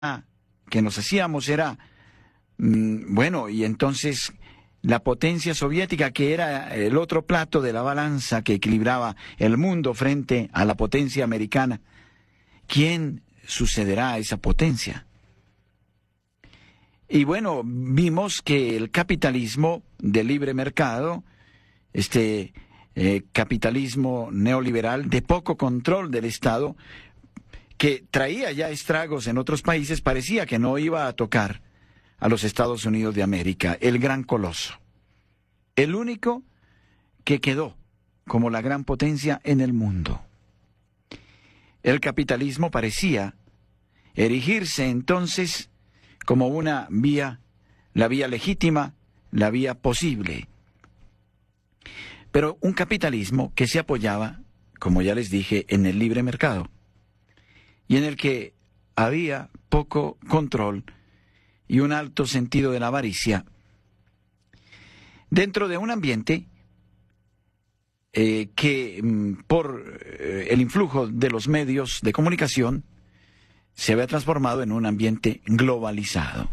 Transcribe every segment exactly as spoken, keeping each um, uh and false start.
que nos hacíamos era, mmm, bueno, y entonces la potencia soviética, que era el otro plato de la balanza que equilibraba el mundo frente a la potencia americana, ¿quién sucederá a esa potencia? Y bueno, vimos que el capitalismo de libre mercado, este eh, capitalismo neoliberal de poco control del Estado, que traía ya estragos en otros países, parecía que no iba a tocar a los Estados Unidos de América, el gran coloso, el único que quedó como la gran potencia en el mundo. El capitalismo parecía erigirse entonces como una vía, la vía legítima, la vía posible. Pero un capitalismo que se apoyaba, como ya les dije, en el libre mercado, y en el que había poco control y un alto sentido de la avaricia, dentro de un ambiente eh, que mm, por eh, el influjo de los medios de comunicación se había transformado en un ambiente globalizado.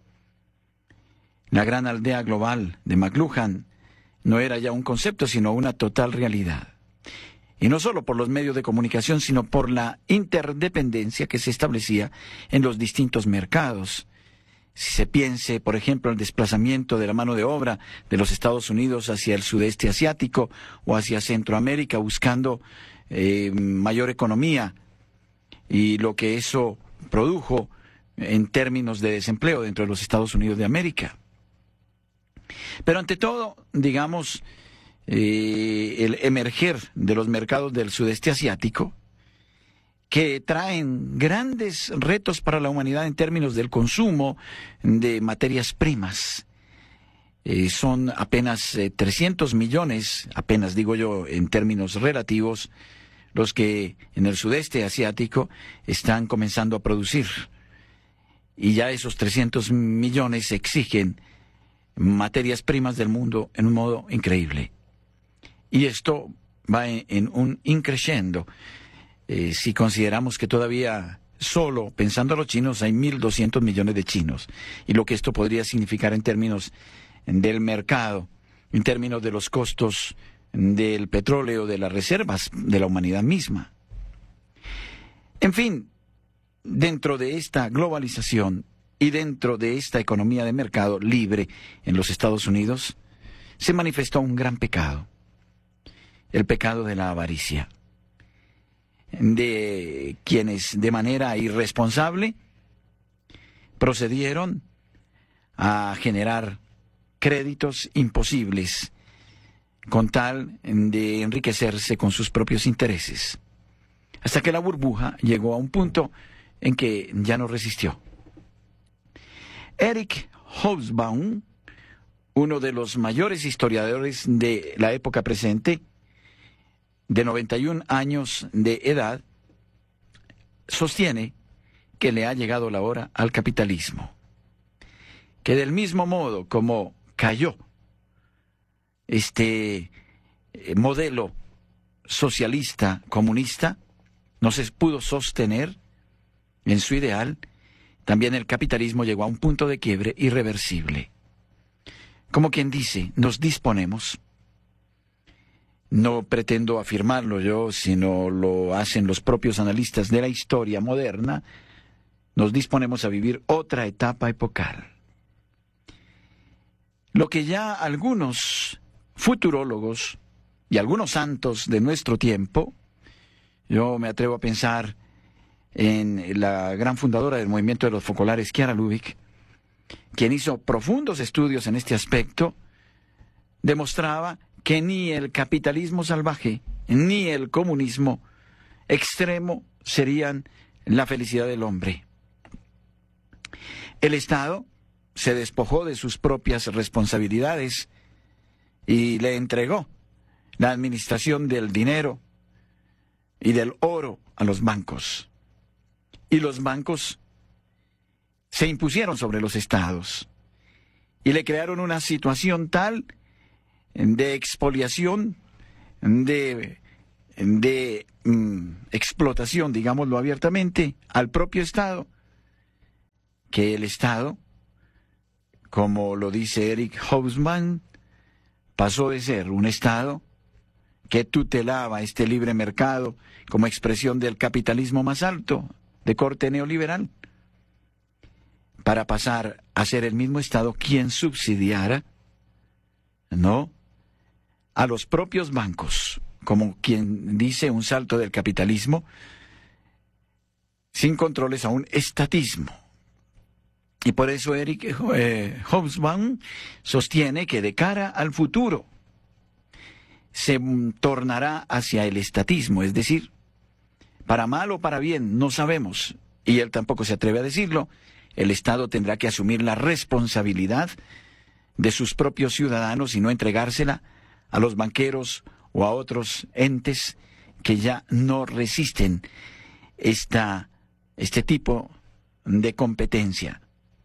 La gran aldea global de McLuhan no era ya un concepto, sino una total realidad. Y no solo por los medios de comunicación, sino por la interdependencia que se establecía en los distintos mercados. Si se piense, por ejemplo, en el desplazamiento de la mano de obra de los Estados Unidos hacia el sudeste asiático o hacia Centroamérica, buscando eh, mayor economía, y lo que eso produjo en términos de desempleo dentro de los Estados Unidos de América. Pero ante todo, digamos, eh, el emerger de los mercados del sudeste asiático, que traen grandes retos para la humanidad en términos del consumo de materias primas. Eh, son apenas eh, trescientos millones, apenas digo yo en términos relativos, los que en el sudeste asiático están comenzando a producir. Y ya esos trescientos millones exigen materias primas del mundo en un modo increíble. Y esto va en, en un increciendo. Eh, si consideramos que todavía solo, pensando en los chinos, hay mil doscientos millones de chinos. Y lo que esto podría significar en términos del mercado, en términos de los costos del petróleo, de las reservas de la humanidad misma. En fin, dentro de esta globalización y dentro de esta economía de mercado libre en los Estados Unidos, se manifestó un gran pecado, el pecado de la avaricia, de quienes de manera irresponsable procedieron a generar créditos imposibles con tal de enriquecerse con sus propios intereses, hasta que la burbuja llegó a un punto en que ya no resistió. Eric Hobsbawm, uno de los mayores historiadores de la época presente, de noventa y un años de edad, sostiene que le ha llegado la hora al capitalismo, que del mismo modo como cayó este eh, modelo socialista comunista, no se pudo sostener en su ideal, también el capitalismo llegó a un punto de quiebre irreversible. Como quien dice, nos disponemos, no pretendo afirmarlo yo, sino lo hacen los propios analistas de la historia moderna, nos disponemos a vivir otra etapa epocal. Lo que ya algunos futurólogos y algunos santos de nuestro tiempo, yo me atrevo a pensar en la gran fundadora del movimiento de los focolares, Chiara Lubich, quien hizo profundos estudios en este aspecto, demostraba que ni el capitalismo salvaje ni el comunismo extremo serían la felicidad del hombre. El Estado se despojó de sus propias responsabilidades y le entregó la administración del dinero y del oro a los bancos. Y los bancos se impusieron sobre los estados y le crearon una situación tal de expoliación, de, de mm, explotación, digámoslo abiertamente, al propio Estado, que el Estado, como lo dice Eric Hobsbawm, pasó de ser un Estado que tutelaba este libre mercado como expresión del capitalismo más alto, de corte neoliberal, para pasar a ser el mismo Estado quien subsidiara, ¿no?, a los propios bancos, como quien dice un salto del capitalismo, sin controles, a un estatismo. Y por eso Eric eh, Hobsbawm sostiene que de cara al futuro se tornará hacia el estatismo, es decir, para mal o para bien, no sabemos, y él tampoco se atreve a decirlo, el Estado tendrá que asumir la responsabilidad de sus propios ciudadanos y no entregársela a los banqueros o a otros entes que ya no resisten esta, este tipo de competencia.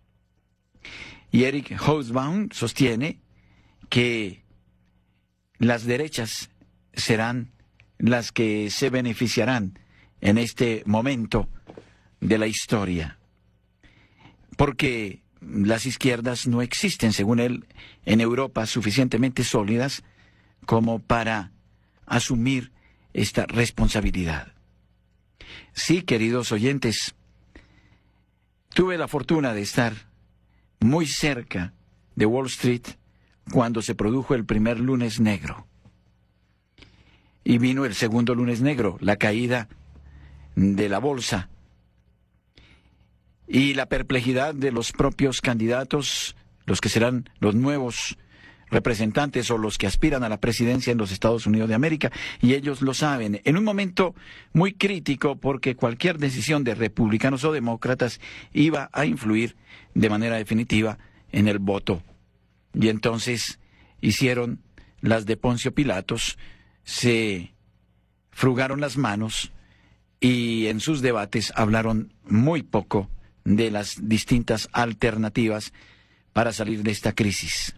Y Eric Hobsbawm sostiene que las derechas serán las que se beneficiarán en este momento de la historia, porque las izquierdas no existen, según él, en Europa suficientemente sólidas como para asumir esta responsabilidad. Sí, queridos oyentes, tuve la fortuna de estar muy cerca de Wall Street cuando se produjo el primer lunes negro. Y vino el segundo lunes negro, la caída de la bolsa. Y la perplejidad de los propios candidatos, los que serán los nuevos representantes o los que aspiran a la presidencia en los Estados Unidos de América, y ellos lo saben, en un momento muy crítico porque cualquier decisión de republicanos o demócratas iba a influir de manera definitiva en el voto. Y entonces hicieron las de Poncio Pilatos, se frugaron las manos y en sus debates hablaron muy poco de las distintas alternativas para salir de esta crisis.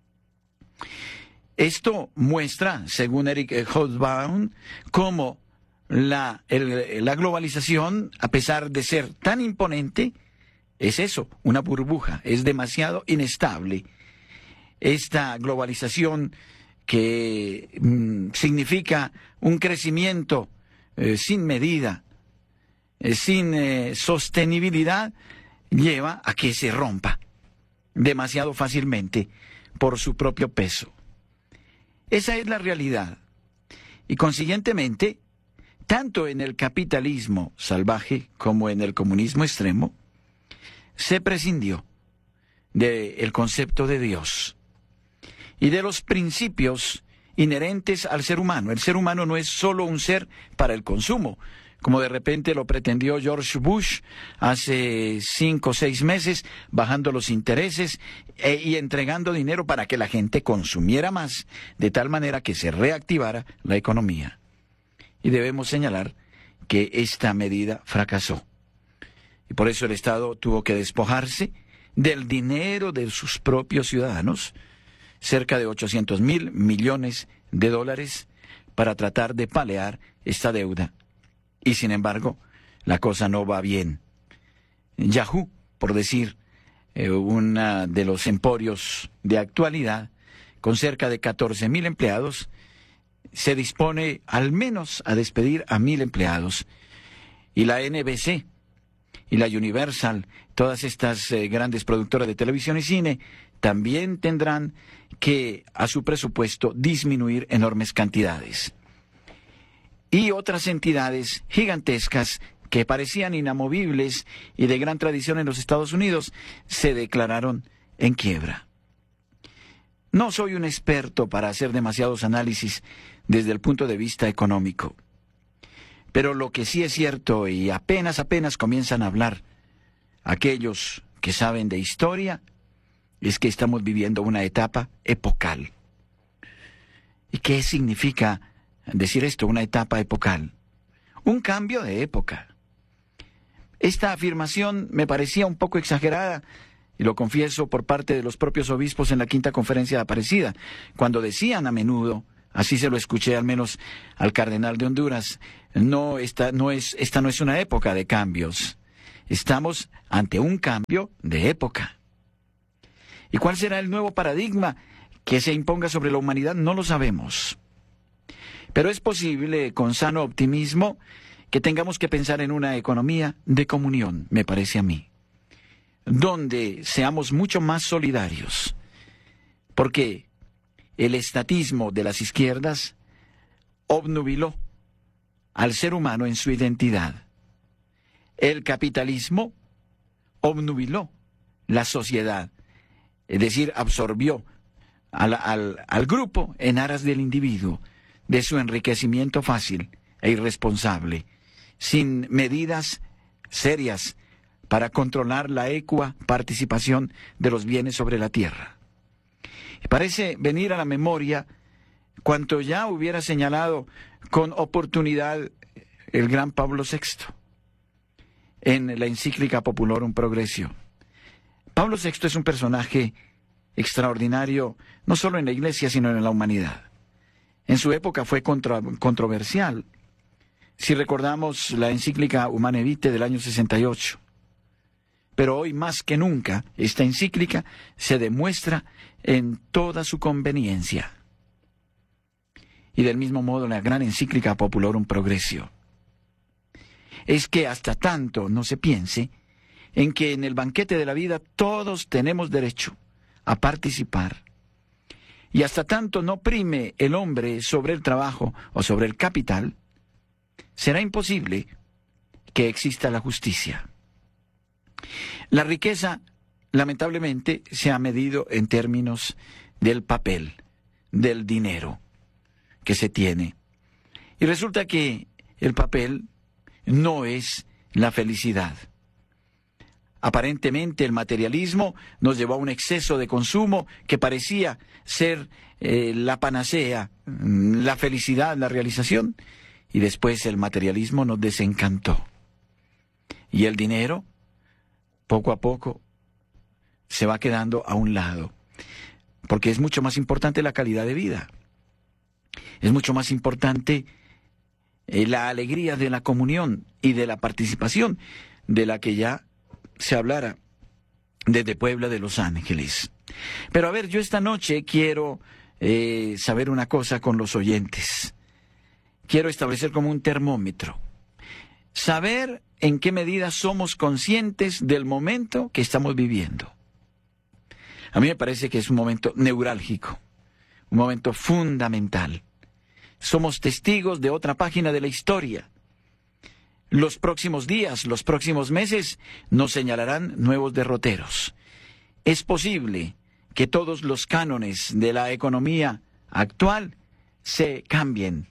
Esto muestra, según Eric Hobsbawm, cómo la, el, la globalización, a pesar de ser tan imponente, es eso, una burbuja, es demasiado inestable. Esta globalización que mm, significa un crecimiento eh, sin medida, eh, sin eh, sostenibilidad, lleva a que se rompa demasiado fácilmente por su propio peso. Esa es la realidad. Y consiguientemente, tanto en el capitalismo salvaje como en el comunismo extremo, se prescindió del concepto de Dios y de los principios inherentes al ser humano. El ser humano no es solo un ser para el consumo, como de repente lo pretendió George Bush hace cinco o seis meses, bajando los intereses e, y entregando dinero para que la gente consumiera más, de tal manera que se reactivara la economía. Y debemos señalar que esta medida fracasó. Y por eso el Estado tuvo que despojarse del dinero de sus propios ciudadanos, cerca de ochocientos mil millones de dólares, para tratar de paliar esta deuda. Y sin embargo, la cosa no va bien. Yahoo, por decir, eh, uno de los emporios de actualidad, con cerca de catorce mil empleados, se dispone al menos a despedir a mil empleados. Y la N B C y la Universal, todas estas eh, grandes productoras de televisión y cine, también tendrán que, a su presupuesto, disminuir enormes cantidades. Y otras entidades gigantescas que parecían inamovibles y de gran tradición en los Estados Unidos, se declararon en quiebra. No soy un experto para hacer demasiados análisis desde el punto de vista económico, pero lo que sí es cierto, y apenas apenas comienzan a hablar aquellos que saben de historia, es que estamos viviendo una etapa epocal. ¿Y qué significa decir esto, una etapa epocal? Un cambio de época. Esta afirmación me parecía un poco exagerada, y lo confieso, por parte de los propios obispos en la Quinta Conferencia de Aparecida, cuando decían a menudo, así se lo escuché al menos al cardenal de Honduras, no, esta no es, esta no es una época de cambios, estamos ante un cambio de época. ¿Y cuál será el nuevo paradigma que se imponga sobre la humanidad? No lo sabemos. Pero es posible, con sano optimismo, que tengamos que pensar en una economía de comunión, me parece a mí, donde seamos mucho más solidarios, porque el estatismo de las izquierdas obnubiló al ser humano en su identidad. El capitalismo obnubiló la sociedad, es decir, absorbió al, al, al grupo en aras del individuo, de su enriquecimiento fácil e irresponsable, sin medidas serias para controlar la ecua participación de los bienes sobre la tierra. Parece venir a la memoria cuanto ya hubiera señalado con oportunidad el gran Pablo sexto en la encíclica Populorum Progressio. Pablo sexto es un personaje extraordinario, no solo en la Iglesia, sino en la humanidad. En su época fue contra, controversial. Si recordamos la encíclica Humanae Vitae del año sesenta y ocho. Pero hoy más que nunca, esta encíclica se demuestra en toda su conveniencia. Y del mismo modo la gran encíclica Populorum Progressio. Es que hasta tanto no se piense en que en el banquete de la vida todos tenemos derecho a participar. Y hasta tanto no prime el hombre sobre el trabajo o sobre el capital, será imposible que exista la justicia. La riqueza, lamentablemente, se ha medido en términos del papel, del dinero que se tiene. Y resulta que el papel no es la felicidad. Aparentemente el materialismo nos llevó a un exceso de consumo que parecía ser eh, la panacea, la felicidad, la realización, y después el materialismo nos desencantó. Y el dinero, poco a poco, se va quedando a un lado, porque es mucho más importante la calidad de vida. Es mucho más importante eh, la alegría de la comunión y de la participación, de la que ya se hablara desde Puebla de Los Ángeles. Pero a ver, yo esta noche quiero eh, saber una cosa con los oyentes. Quiero establecer como un termómetro. Saber en qué medida somos conscientes del momento que estamos viviendo. A mí me parece que es un momento neurálgico, un momento fundamental. Somos testigos de otra página de la historia. Los próximos días, los próximos meses nos señalarán nuevos derroteros. Es posible que todos los cánones de la economía actual se cambien.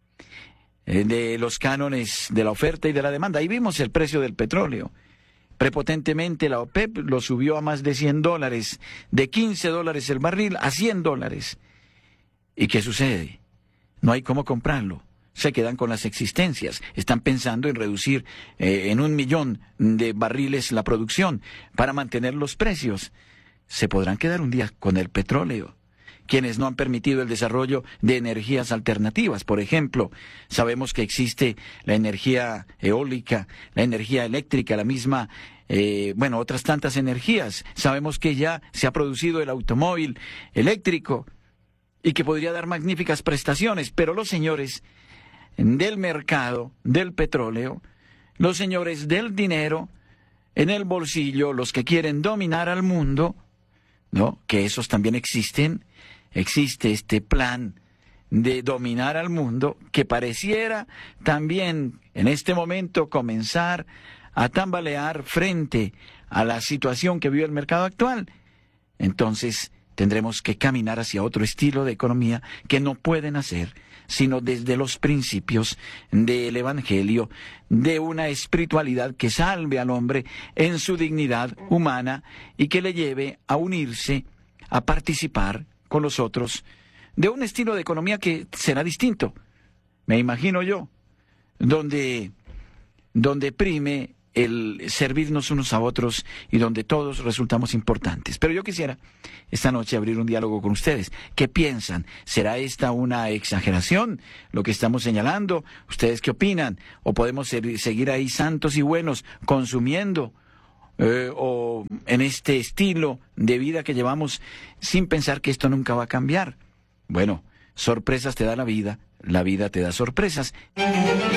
De los cánones de la oferta y de la demanda. Ahí vimos el precio del petróleo. Prepotentemente la OPEP lo subió a más de cien dólares, de quince dólares el barril a cien dólares. ¿Y qué sucede? No hay cómo comprarlo. Se quedan con las existencias. Están pensando en reducir eh, en un millón de barriles la producción para mantener los precios. Se podrán quedar un día con el petróleo. Quienes no han permitido el desarrollo de energías alternativas. Por ejemplo, sabemos que existe la energía eólica, la energía eléctrica, la misma, eh, bueno, otras tantas energías. Sabemos que ya se ha producido el automóvil eléctrico y que podría dar magníficas prestaciones, pero los señores del mercado, del petróleo, los señores del dinero, en el bolsillo, los que quieren dominar al mundo, ¿no? Que esos también existen. Existe este plan de dominar al mundo que pareciera también en este momento comenzar a tambalear frente a la situación que vive el mercado actual. Entonces tendremos que caminar hacia otro estilo de economía que no pueden hacer sino desde los principios del Evangelio, de una espiritualidad que salve al hombre en su dignidad humana y que le lleve a unirse, a participar con los otros, de un estilo de economía que será distinto, me imagino yo, donde, donde prime el servirnos unos a otros y donde todos resultamos importantes. Pero yo quisiera esta noche abrir un diálogo con ustedes. ¿Qué piensan? ¿Será esta una exageración, lo que estamos señalando? ¿Ustedes qué opinan? ¿O podemos ser, seguir ahí santos y buenos, consumiendo eh, o en este estilo de vida que llevamos sin pensar que esto nunca va a cambiar? Bueno, sorpresas te da la vida, la vida te da sorpresas.